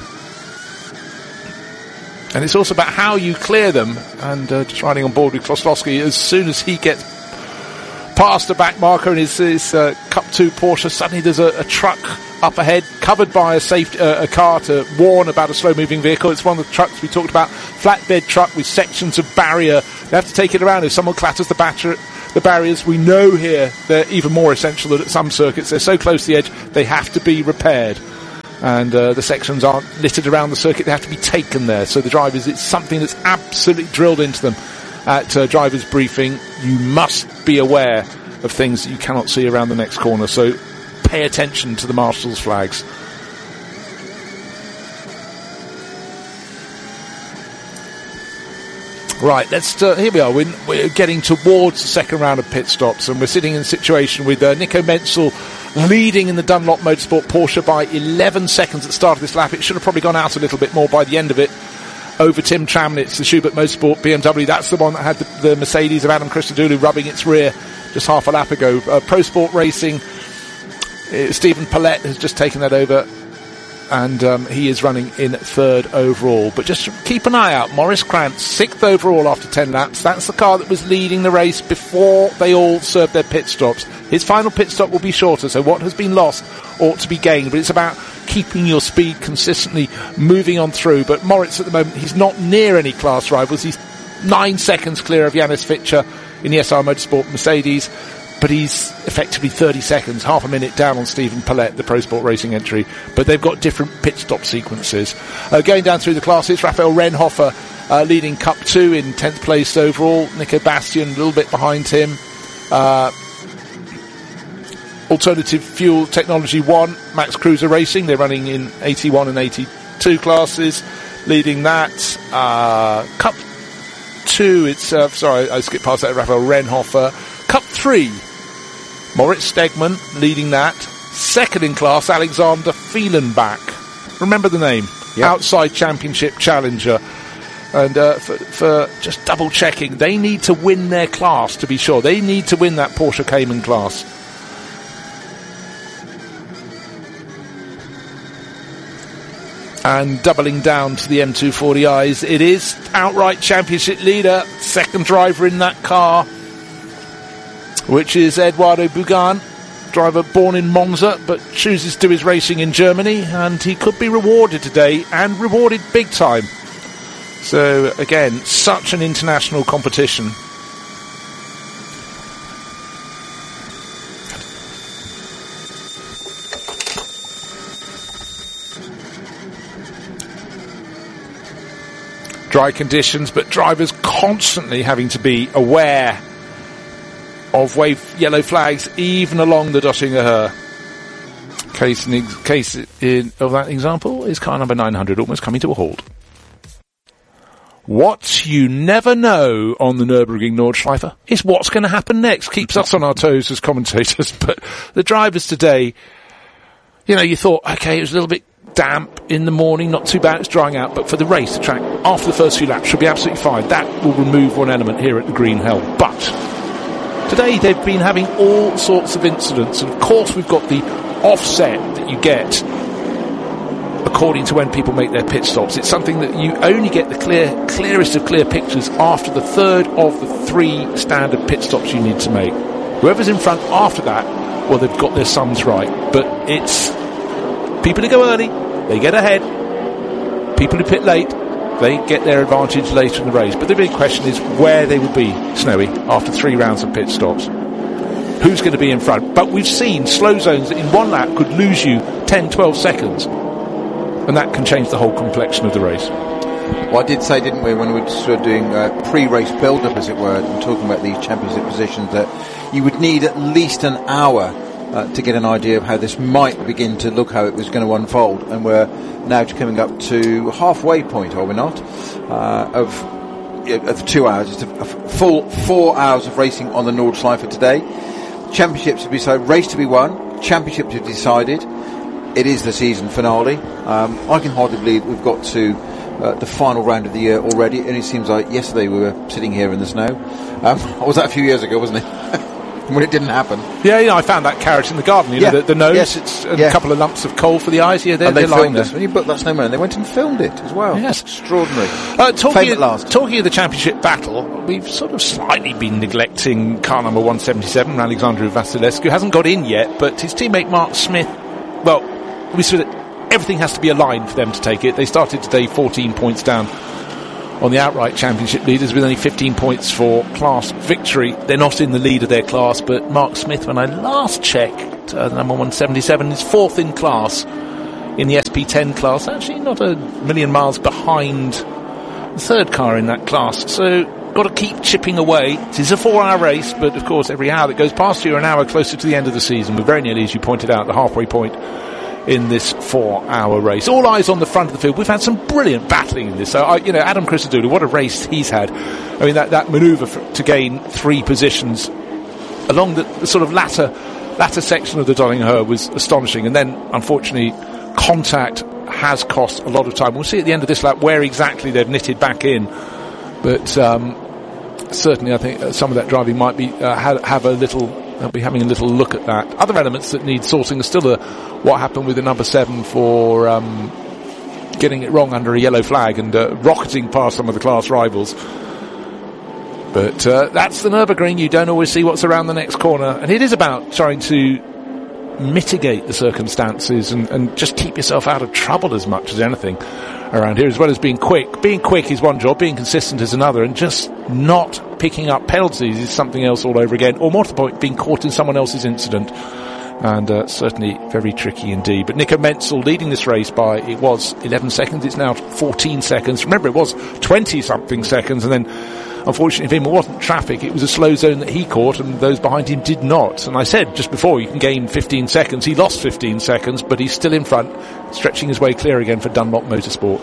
And it's also about how you clear them. And uh, just riding on board with Klosowski, as soon as he gets past the back marker in his, his uh, Cup two Porsche, suddenly there's a, a truck up ahead, covered by a safe, uh, a car to warn about a slow-moving vehicle. It's one of the trucks we talked about, flatbed truck with sections of barrier. They have to take it around. If someone clatters the, batter- the barriers, we know here they're even more essential than at some circuits. They're so close to the edge, they have to be repaired. And uh, the sections aren't littered around the circuit, they have to be taken there. So the drivers, it's something that's absolutely drilled into them at uh, driver's briefing. You must be aware of things that you cannot see around the next corner. So pay attention to the marshal's flags. Right, let's. Uh, here we are. We're, we're getting towards the second round of pit stops, and we're sitting in a situation with uh, Nico Menzel leading in the Dunlop Motorsport Porsche by eleven seconds at the start of this lap. It should have probably gone out a little bit more by the end of it. Over Tim Tramnitz, the Schubert Motorsport B M W. That's the one that had the, the Mercedes of Adam Christodoulou rubbing its rear just half a lap ago. Uh, Pro Sport Racing, uh, Stephen Paulette has just taken that over, and um, he is running in third overall. But just keep an eye out. Maurice Krantz, sixth overall after ten laps. That's the car that was leading the race before they all served their pit stops. His final pit stop will be shorter, so what has been lost ought to be gained. But it's about keeping your speed consistently moving on through. But Moritz at the moment, he's not near any class rivals. He's nine seconds clear of Yannis Fitcher in the S R Motorsport Mercedes. But he's effectively thirty seconds, half a minute down on Stephen Paulette, the Pro Sport Racing entry. But they've got different pit stop sequences. Uh, going down through the classes, Raphael Renhofer uh, leading Cup two in tenth place overall. Nico Bastian a little bit behind him. Uh, Alternative Fuel Technology one, Max Cruiser Racing. They're running in eighty-one and eighty-two classes. Leading that. Uh, Cup two, it's... Uh, sorry, I skipped past that. Raphael Renhofer. Cup three, Moritz Stegman leading that. Second in class, Alexander Fehlenbach. Remember the name. Yep. Outside Championship Challenger. And uh, for, for just double checking, they need to win their class to be sure. They need to win that Porsche Cayman class. And doubling down to the M two forty I's, it is outright championship leader, second driver in that car, which is Eduardo Bugan, driver born in Monza but chooses to do his racing in Germany, and he could be rewarded today, and rewarded big time. So again, such an international competition. Dry conditions, but drivers constantly having to be aware of wave yellow flags, even along the Döttinger Höhe. Case, in, case in, of that example is car number nine hundred, almost coming to a halt. What you never know on the Nürburgring Nordschleife is what's going to happen next. Keeps us on our toes as commentators, but the drivers today, you know, you thought, okay, it was a little bit damp in the morning, not too bad, it's drying out, but for the race, the track, after the first few laps, should be absolutely fine. That will remove one element here at the Green Hell. But today they've been having all sorts of incidents, and of course we've got the offset that you get according to when people make their pit stops. It's something that you only get the clear, clearest of clear pictures after the third of the three standard pit stops you need to make. Whoever's in front after that, well, they've got their sums right, but it's people who go early, they get ahead. People who pit late, they get their advantage later in the race. But the big question is where they will be, Snowy, after three rounds of pit stops. Who's going to be in front? But we've seen slow zones that in one lap could lose you ten, twelve seconds. And that can change the whole complexion of the race. Well, I did say, didn't we, when we were sort of doing uh, pre-race build-up, as it were, and talking about these championship positions, that you would need at least an hour Uh, to get an idea of how this might begin to look, how it was going to unfold. And we're now coming up to halfway point, are we not, uh, of, uh, of two hours. It's a, a full four hours of racing on the Nordschleife today. Championships to be decided, race to be won, championships to be decided. It is the season finale. Um, I can hardly believe we've got to uh, the final round of the year already, and it seems like yesterday we were sitting here in the snow. Um, was that a few years ago, wasn't it? when it didn't happen. Yeah, yeah, I found that carrot in the garden. You yeah. know, the, the nose, yes. it's and yeah. a couple of lumps of coal for the eyes. Yeah, they're, and they they're lying filmed there. us. When you booked that snowman, they went and filmed it as well. Yes. Extraordinary. Uh, talking, at last. talking of the championship battle, we've sort of slightly been neglecting car number one seventy-seven, Alexandru Vasilescu. Hasn't got in yet, but his teammate Mark Smith, well, we sort of, everything has to be aligned for them to take it. They started today fourteen points down on the outright championship leaders with only fifteen points for class victory. They're not in the lead of their class, but Mark Smith, when I last checked, uh, the number one seventy-seven, is fourth in class in the S P ten class. Actually not a million miles behind the third car in that class. So got to keep chipping away. It is a four-hour race, but of course every hour that goes past you, you're an hour closer to the end of the season. We're very nearly, as you pointed out, the halfway point in this four-hour race. All eyes on the front of the field. We've had some brilliant battling in this. So, I, you know, Adam Christodoulou, what a race he's had. I mean, that, that manoeuvre for, to gain three positions along the, the sort of latter latter section of the Doningher was astonishing. And then, unfortunately, contact has cost a lot of time. We'll see at the end of this lap where exactly they've knitted back in. But um, certainly, I think uh, some of that driving might be uh, have, have a little... They'll be having a little look at that. Other elements that need sorting are still a, what happened with the number seven for um, getting it wrong under a yellow flag and uh, rocketing past some of the class rivals. But uh, that's the Nürburgring. You don't always see what's around the next corner. And it is about trying to mitigate the circumstances and, and just keep yourself out of trouble as much as anything around here, as well as being quick. Being quick is one job, being consistent is another, and just not picking up penalties is something else all over again, or more to the point, being caught in someone else's incident. And uh, certainly very tricky indeed. But Nico Menzel leading this race by, it was eleven seconds, it's now fourteen seconds. Remember, it was twenty-something seconds, and then, unfortunately for him, it wasn't traffic. It was a slow zone that he caught, and those behind him did not. And I said just before, you can gain fifteen seconds. He lost fifteen seconds, but he's still in front, stretching his way clear again for Dunlop Motorsport.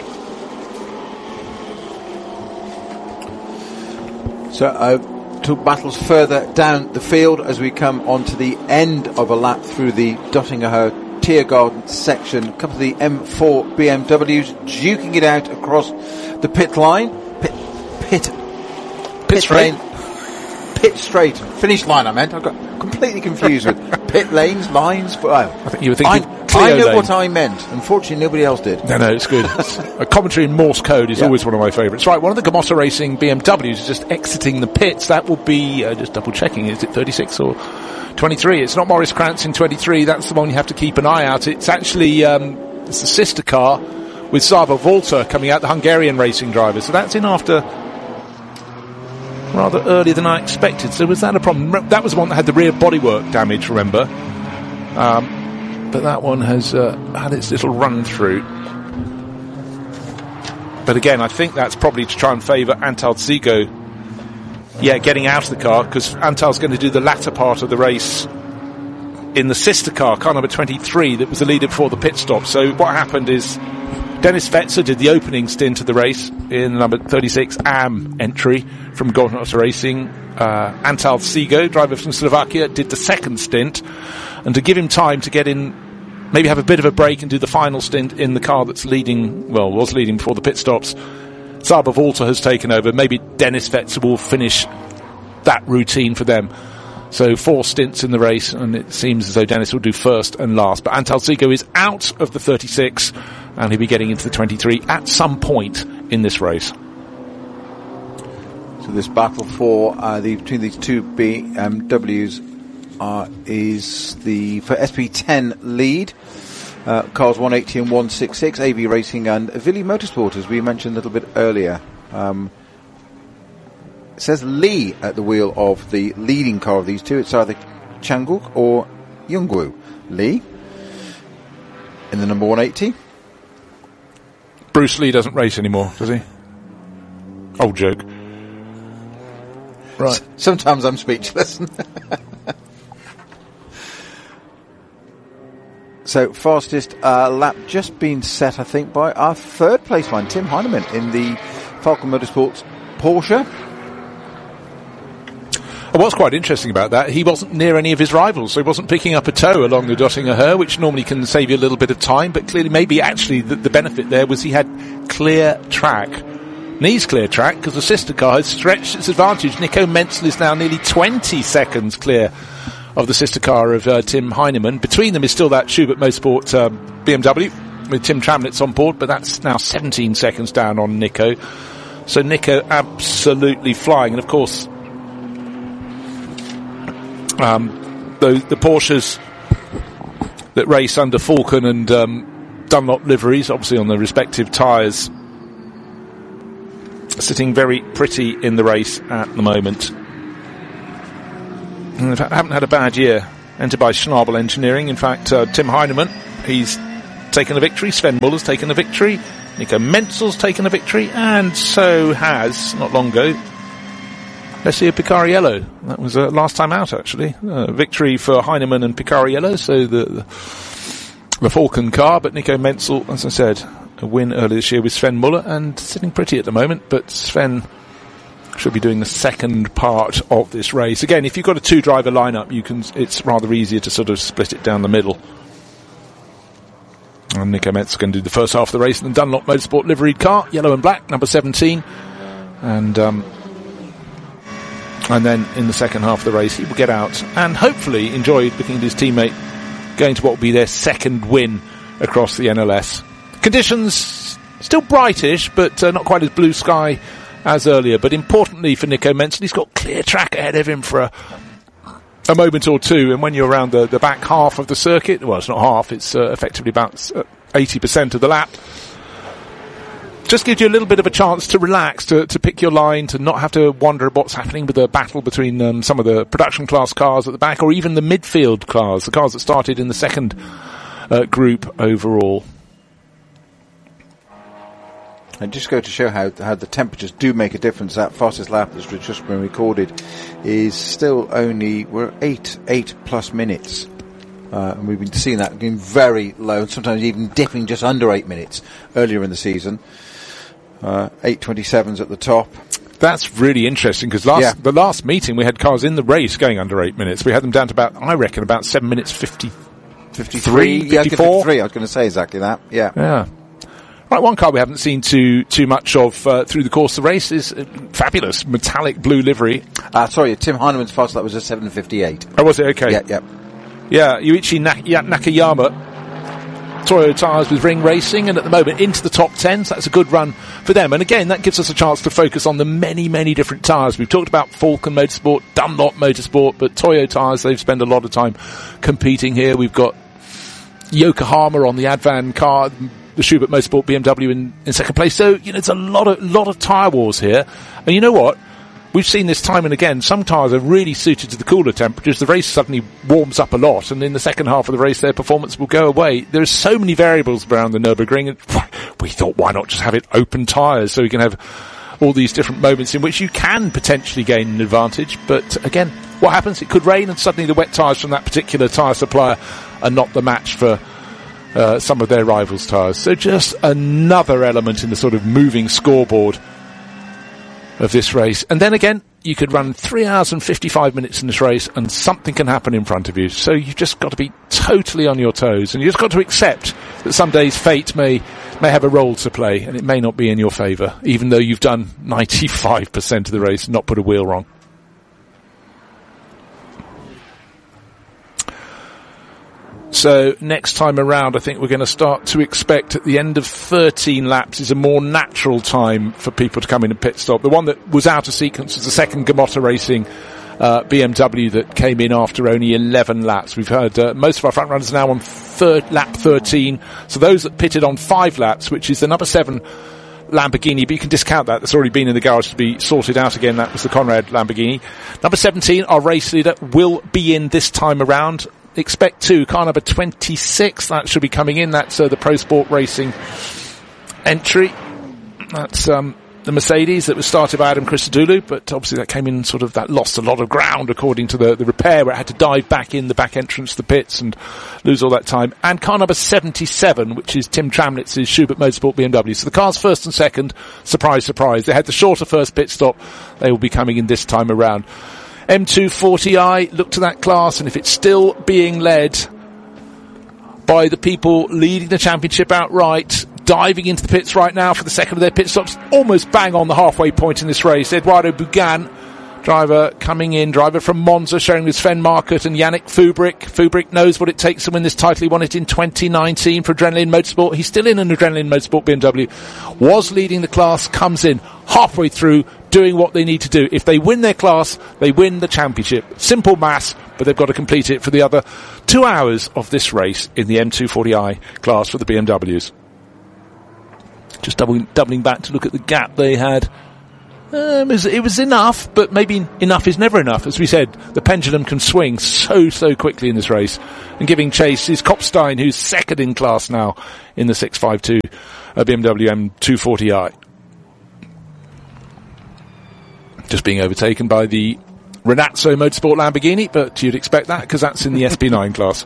So, uh, two battles further down the field as we come on to the end of a lap through the Dottingham Tiergarten section. Come to the M four B M Ws, duking it out across the pit line. Pit, pit, pit, pit straight. lane. Pit straight. Finish line, I meant. I got completely confused with pit lanes, lines. But, oh, I think you were thinking I, Clio I know lane. what I meant. Unfortunately, nobody else did. No, no, it's good. A commentary in Morse code is yeah. always one of my favourites. Right, one of the Gamotta Racing B M Ws is just exiting the pits. That will be, uh, just double checking, is it thirty-six or twenty-three? It's not Maurice Krantz in twenty-three. That's the one you have to keep an eye out. It's actually, um, it's the sister car with Sava Volta coming out, the Hungarian racing driver. So that's in after rather earlier than I expected. So was that a problem? That was the one that had the rear bodywork damage, remember? Um, but that one has uh, had its little run through. But again, I think that's probably to try and favour Antal Zigo, yeah, getting out of the car, because Antal's going to do the latter part of the race in the sister car, car number twenty-three, that was the leader before the pit stop. So what happened is Dennis Vetzer did the opening stint of the race in the number thirty-six A M entry from Gamotta Racing. Uh, Antal Zigo, driver from Slovakia, did the second stint, and to give him time to get in, maybe have a bit of a break and do the final stint in the car that's leading, well, was leading before the pit stops, Saba Volta has taken over. Maybe Dennis Vetzer will finish that routine for them. So four stints in the race, and it seems as though Dennis will do first and last. But Antal Zigo is out of the thirty-six, and he'll be getting into the twenty-three at some point in this race. So this battle for uh, the between these two B M Ws uh, is the for S P ten lead. Uh, cars one eighty and one sixty-six, A V Racing and Villi Motorsport, as we mentioned a little bit earlier. Um, it says Lee at the wheel of the leading car of these two. It's either Changuk or Youngwoo. Lee in the number one eighty. Bruce Lee doesn't race anymore, does he? Old joke. Right. S- sometimes I'm speechless. So, fastest uh, lap just been set, I think, by our third place man, Tim Heinemann, in the Falcon Motorsports Porsche. And what's quite interesting about that, he wasn't near any of his rivals, so he wasn't picking up a tow along the Dottingham, which normally can save you a little bit of time, but clearly maybe actually the, the benefit there was he had clear track needs clear track because the sister car has stretched its advantage. Nico Menzel is now nearly twenty seconds clear of the sister car of uh, Tim Heinemann. Between them is still that Schubert Motorsport uh, B M W with Tim Tramnitz on board, but that's now seventeen seconds down on Nico. So Nico absolutely flying. And of course, um, the, the Porsches that race under Falcon and um, Dunlop liveries, obviously on the respective tyres, sitting very pretty in the race at the moment. In fact, I haven't had a bad year. Entered by Schnabel Engineering. In fact, uh, Tim Heinemann, he's taken a victory. Sven Muller's taken a victory. Nico Menzel's taken a victory. And so has, not long ago, Alessio Picariello. That was uh, last time out, actually. Uh, victory for Heinemann and Picariello. So the, the, the Falcon car. But Nico Menzel, as I said, a win earlier this year with Sven Muller. And sitting pretty at the moment. But Sven should be doing the second part of this race. Again, if you've got a two-driver lineup, you can. It's rather easier to sort of split it down the middle. And Nico Menzel going to do the first half of the race in the Dunlop Motorsport liveried car, yellow and black, number seventeen, and um, and then in the second half of the race he will get out and hopefully enjoy looking at his teammate going to what will be their second win across the N L S. Conditions still brightish, but uh, not quite as blue sky as earlier, but importantly for Nico Menzel, he's got clear track ahead of him for a, a moment or two, and when you're around the, the back half of the circuit, well, it's not half, it's uh, effectively about uh, eighty percent of the lap, just gives you a little bit of a chance to relax, to, to pick your line, to not have to wonder what's happening with the battle between um, some of the production class cars at the back, or even the midfield cars, the cars that started in the second uh, group overall. And just go to show how how the temperatures do make a difference. That fastest lap that's just been recorded is still only, we're eight, eight plus minutes. Uh, and we've been seeing that being very low, and sometimes even dipping just under eight minutes earlier in the season. Uh, eight twenty-sevens at the top. That's really interesting, because last, yeah. the last meeting we had cars in the race going under eight minutes. We had them down to about, I reckon, about seven minutes fifty, fifty-three, yeah, fifty-four. fifty-three, I was going to say exactly that, yeah. Yeah. Right, one car we haven't seen too too much of uh, through the course of the race is a fabulous metallic blue livery. Uh, sorry, Tim Heinemann's fast lap was a seven fifty-eight. Oh, was it? Okay. Yeah, yeah. Yeah, Yuichi Nak- Nakayama, Toyo Tyres with Ring Racing, and at the moment into the top ten, so that's a good run for them. And again, that gives us a chance to focus on the many, many different tyres. We've talked about Falcon Motorsport, Dunlop Motorsport, but Toyo Tyres, they've spent a lot of time competing here. We've got Yokohama on the Advan car, the Schubert Motorsport B M W in, in second place. So, you know, it's a lot of, lot of tyre wars here. And you know what? We've seen this time and again. Some tyres are really suited to the cooler temperatures. The race suddenly warms up a lot, and in the second half of the race, their performance will go away. There are so many variables around the Nürburgring, and we thought, why not just have it open tyres so we can have all these different moments in which you can potentially gain an advantage. But again, what happens? It could rain, and suddenly the wet tyres from that particular tyre supplier are not the match for Uh, some of their rivals' tyres. So just another element in the sort of moving scoreboard of this race. And then again, you could run three hours and fifty-five minutes in this race and something can happen in front of you. So you've just got to be totally on your toes, and you've just got to accept that some days fate may may have a role to play, and it may not be in your favour, even though you've done ninety-five percent of the race and not put a wheel wrong. So next time around, I think we're going to start to expect at the end of thirteen laps is a more natural time for people to come in and pit stop. The one that was out of sequence was the second Gamotta Racing uh, B M W that came in after only eleven laps. We've heard uh, most of our front runners now on third, lap thirteen. So those that pitted on five laps, which is the number seven Lamborghini, but you can discount that. That's already been in the garage to be sorted out again. That was the Conrad Lamborghini. Number seventeen, our race leader, will be in this time around. Expect two, car number twenty-six, that should be coming in. That's uh, the Pro Sport Racing entry. That's um, the Mercedes that was started by Adam Christodoulou, but obviously that came in sort of, that lost a lot of ground according to the, the repair, where it had to dive back in the back entrance to the pits and lose all that time. And car number seventy-seven, which is Tim Tramnitz's Schubert Motorsport B M W. So the cars first and second, surprise, surprise. They had the shorter first pit stop. They will be coming in this time around. M two forty i, look to that class, and if it's still being led by the people leading the championship outright, diving into the pits right now for the second of their pit stops, almost bang on the halfway point in this race. Eduardo Bugan, driver coming in, driver from Monza, sharing with Sven Markert and Yannick Fubrick. Fubrick knows what it takes to win this title. He won it in twenty nineteen for Adrenaline Motorsport. He's still in an Adrenaline Motorsport B M W. Was leading the class, comes in halfway through, doing what they need to do. If they win their class, they win the championship. Simple maths, but they've got to complete it for the other two hours of this race in the M two forty i class for the B M Ws. Just doubling, doubling back to look at the gap they had. Um, it, was, it was enough, but maybe enough is never enough. As we said, the pendulum can swing so, so quickly in this race. And giving chase is Kopstein, who's second in class now in the six fifty-two uh, B M W M two forty i. Just being overtaken by the Renazzo Motorsport Lamborghini, but you'd expect that because that's in the S P nine class.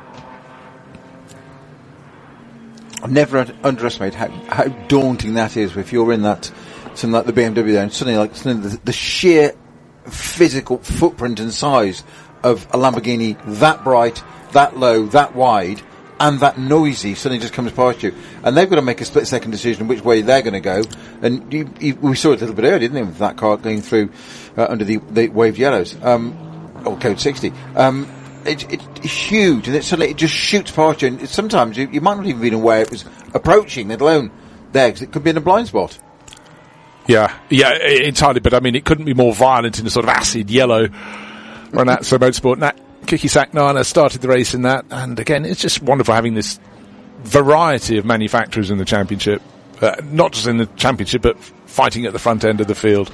I've never un- underestimated how, how daunting that is if you're in that, something like the B M W there, and suddenly like suddenly the, the sheer physical footprint and size of a Lamborghini that bright, that low, that wide, and that noisy suddenly just comes past you. And they've got to make a split-second decision which way they're going to go. And you, you, we saw it a little bit earlier, didn't we, with that car going through uh, under the, the waved yellows, um, or code sixty. Um, it, it, it's huge, and it suddenly it just shoots past you. And it, sometimes you, you might not even be aware it was approaching, let alone there, because it could be in a blind spot. Yeah, yeah, entirely. But I mean, it couldn't be more violent in a sort of acid yellow. Renazzo Motorsport. Nat Kiki Saknana started the race in that, and again, it's just wonderful having this variety of manufacturers in the championship. Uh, not just in the championship, but fighting at the front end of the field.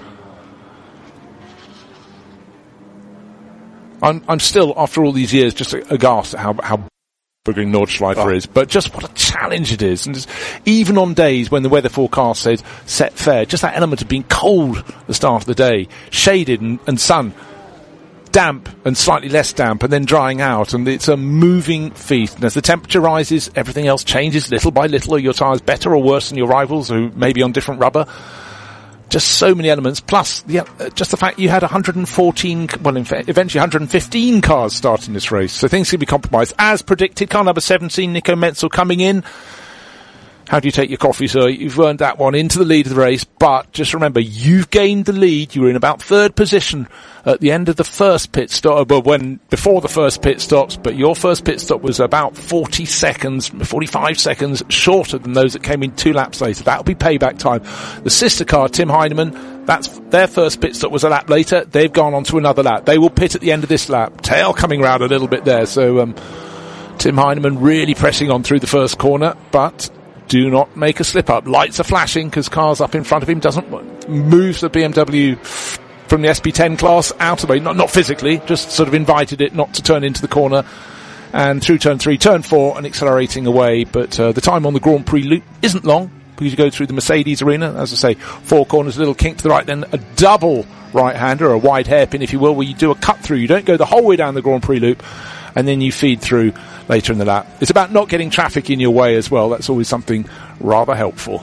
I'm, I'm still, after all these years, just aghast at how, how Nürburgring Nordschleife oh. is, but just what a challenge it is. And just, even on days when the weather forecast says set fair, just that element of being cold at the start of the day, shaded and, and sun, damp and slightly less damp, and then drying out, and it's a moving feast. And as the temperature rises, everything else changes little by little. Are your tyres better or worse than your rivals who may be on different rubber? Just so many elements, plus the, uh, just the fact you had one hundred fourteen, well, in fact, eventually one hundred fifteen cars starting this race, so things can be compromised. As predicted, car number seventeen, Nico Menzel, coming in. How do you take your coffee, sir? You've earned that one into the lead of the race, but just remember, you've gained the lead. You were in about third position at the end of the first pit stop, well, when, before the first pit stops, but your first pit stop was about forty seconds, forty-five seconds shorter than those that came in two laps later. That'll be payback time. The sister car, Tim Heinemann, that's, their first pit stop was a lap later. They've gone on to another lap. They will pit at the end of this lap. Tail coming round a little bit there, so, um, Tim Heinemann really pressing on through the first corner, but do not make a slip up. Lights are flashing because cars up in front of him doesn't move the B M W from the S P ten class out of the way. Not, not physically, just sort of invited it not to turn into the corner. And through turn three, turn four, and accelerating away. But uh, the time on the Grand Prix loop isn't long because you go through the Mercedes arena. As I say, four corners, a little kink to the right, then a double right-hander, a wide hairpin, if you will, where you do a cut through. You don't go the whole way down the Grand Prix loop, and then you feed through later in the lap. It's about not getting traffic in your way as well. That's always something rather helpful.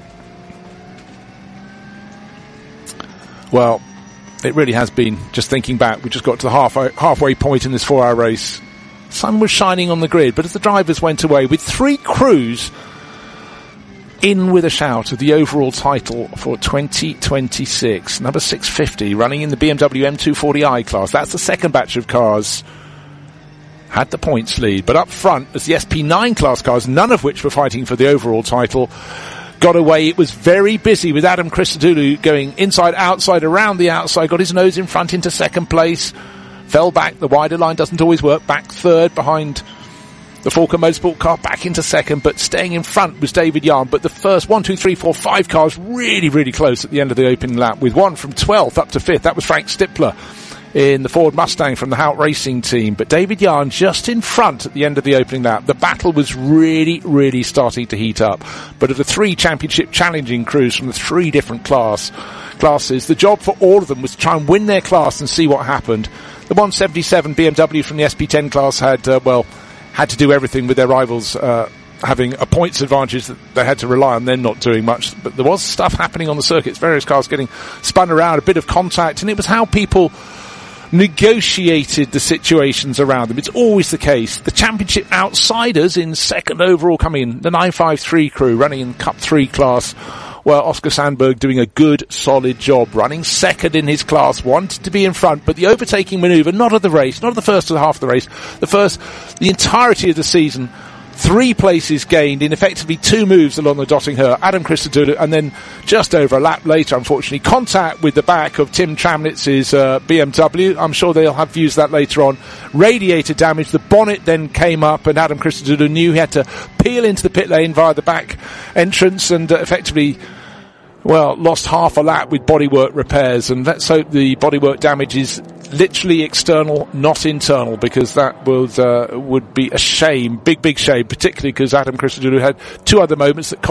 Well, it really has been, just thinking back, we just got to the half, halfway point in this four-hour race. Sun was shining on the grid, but as the drivers went away with three crews in with a shout of the overall title for twenty twenty-six, number six fifty, running in the B M W M two forty i class. That's the second batch of cars. Had the points lead, but up front, as the S P nine class cars, none of which were fighting for the overall title, got away. It was very busy with Adam Christodoulou going inside, outside, around the outside, got his nose in front into second place, fell back. The wider line doesn't always work. Back third behind the Falken Motorsport car, back into second, but staying in front was David Yarn. But the first one, two, three, four, five cars really, really close at the end of the opening lap, with one from twelfth up to fifth. That was Frank Stippler in the Ford Mustang from the Hout Racing team. But David Yarn just in front at the end of the opening lap. The battle was really, really starting to heat up. But of the three championship challenging crews from the three different class classes, the job for all of them was to try and win their class and see what happened. The one seventy-seven B M W from the S P ten class had, uh, well, had to do everything with their rivals uh, having a points advantage that they had to rely on, then not doing much. But there was stuff happening on the circuits, various cars getting spun around, a bit of contact, and it was how people negotiated the situations around them. It's always the case. The championship outsiders in second overall coming in, the nine five three crew running in Cup three class, well, Oscar Sandberg doing a good, solid job, running second in his class, wanted to be in front, but the overtaking manoeuvre, not of the race, not of the first half of the race, the first, the entirety of the season, three places gained in effectively two moves along the Dottinghur, Adam Christodoulou, and then just over a lap later, unfortunately, contact with the back of Tim Tramnitz's uh, B M W. I'm sure they'll have views of that later on. Radiator damage, the bonnet then came up, and Adam Christodoulou knew he had to peel into the pit lane via the back entrance and uh, effectively, well, lost half a lap with bodywork repairs, and let's hope the bodywork damage is literally external, not internal, because that would uh, would be a shame, big, big shame, particularly because Adam Christodoulou had two other moments that